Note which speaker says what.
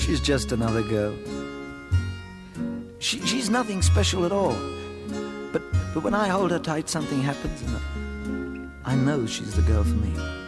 Speaker 1: She's just another girl. She's nothing special at all. But when I hold her tight, something happens, and I know she's the girl for me.